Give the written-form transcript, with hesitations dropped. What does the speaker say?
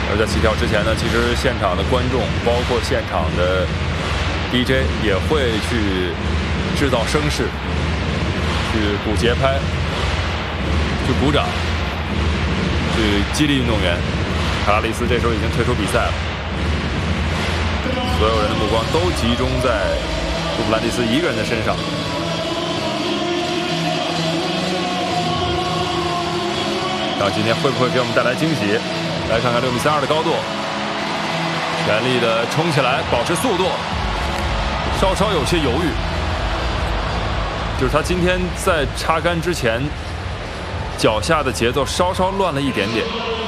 而在起跳之前呢，其实现场的观众，包括现场的 DJ 也会去制造声势，去鼓节拍，去鼓掌，去激励运动员。卡拉利斯这时候已经退出比赛了，所有人的目光都集中在杜普兰蒂斯一个人的身上。然后今天会不会给我们带来惊喜？来看看6.32米的高度，全力的冲起来，保持速度，稍稍有些犹豫，就是他今天在插杆之前，脚下的节奏稍稍乱了一点点。